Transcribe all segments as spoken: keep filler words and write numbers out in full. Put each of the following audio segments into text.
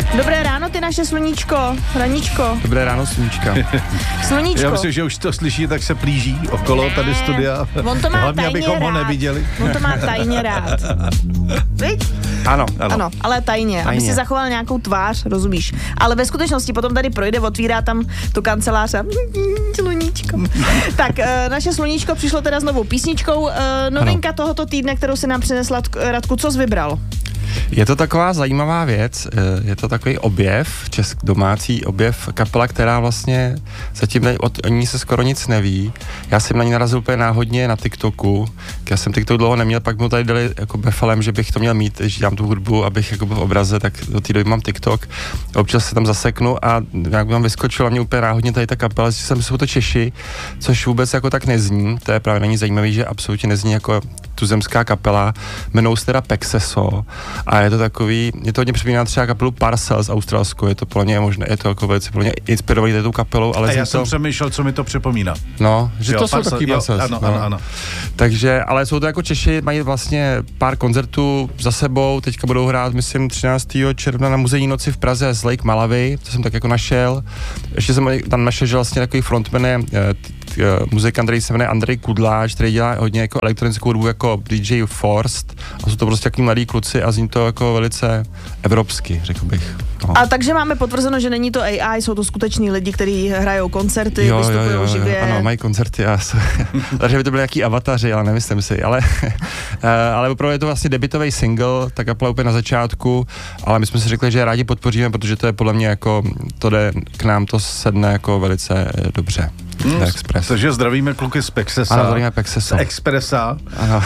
Dobré ráno, ty naše sluníčko, raníčko. Dobré ráno, sluníčka. Sluníčko. Já myslím, že už to slyší, tak se plíží okolo ne, tady studia. On to má hlavně, tajně abychom rád. ho neviděli. On to má tajně rád. Viď? Ano, ano. Ano, ale tajně, tajně, aby si zachoval nějakou tvář, rozumíš. Ale ve skutečnosti potom tady projde, otvírá tam tu kancelář a sluníčko. Tak, naše sluníčko přišlo teda s novou písničkou. Novinka ano. tohoto týdne, kterou si nám přinesla, Radku, co jsi vybral? Je to taková zajímavá věc, je to takový objev, česk, domácí objev, kapela, která vlastně zatím ne, od ní se skoro nic neví. Já jsem na ní narazil úplně náhodně na TikToku, já jsem TikTok dlouho neměl, pak mu tady dali jako befalem, že bych to měl mít, když dělám tu hudbu, abych jako byl v obraze, tak do té doby mám TikTok. Občas se tam zaseknu a nějak tam vyskočilo mě úplně náhodně tady ta kapela, že jsem, jsou to Češi, což vůbec jako tak nezní, to je právě není zajímavý, že absolutně nezní jako tuzemská kapela, jmenou se teda Pexeso a je to takový, je to hodně připomíná třeba kapelu Parcels z Australsku, je to plně mě možné, je to jako velice plně inspirovaný tou kapelou, ale a já jsem to... přemýšlel, co mi to připomíná. No, že jo, to jsou taky Parcels. Ano, no. ano, ano. Takže, ale jsou to jako Češi, mají vlastně pár koncertů za sebou, teďka budou hrát, myslím, třináctého června na muzejní noci v Praze z Lake Malawi, to jsem tak jako našel. Ještě jsem tam našel, že vlastně takový frontman je muzikant, který se jmenuje Andrej Kudláč, který dělá hodně jako elektronickou hudbu jako D J Forst a jsou to prostě takový mladí kluci a zní to jako velice evropsky, řekl bych. No. A takže máme potvrzeno, že není to A I, jsou to skuteční lidi, kteří hrajou koncerty, jo, vystupují jo, jo, živě. Ano, mají koncerty a takže by to byly nějaký avataři, ale nemyslím si, ale, ale opravdu je to vlastně debutový single, ta kapela úplně na začátku, ale my jsme si řekli, že rádi podpoříme, protože to je podle mě jako, to jde k nám, to sedne jako velice dobře. Hmm, takže zdravíme kluky z Pexesa. Ano, zdravíme Pexesa. Z Expressa. Ano.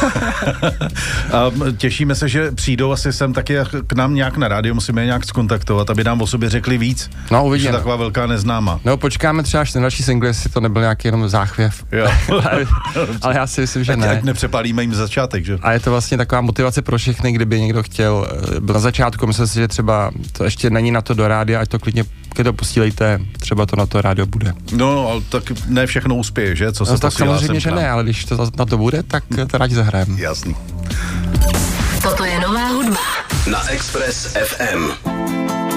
A těšíme se, že přijdou asi sem taky k nám nějak na rádio, musíme je nějak zkontaktovat, aby nám o sobě řekli víc. No, uvidíme. Je taková velká neznámá. No, počkáme třeba až ten další single, jestli to nebyl nějaký jenom záchvěv. Jo. ale, ale já si myslím, že ať, ne. Ať nepřepálíme jim začátek, že? A je to vlastně taková motivace pro všechny, kdyby někdo chtěl, byl na začátku, myslím si, že třeba to ještě není na to do rádia, ať to klidně, když to posílejte, třeba to na to rádio bude. No, ale tak ne všechno uspěje, že? Co se no, tak posílá samozřejmě, že ne, ale když to na to bude, tak to rádi zahrajeme. Jasný. Toto je nová hudba na Express F M.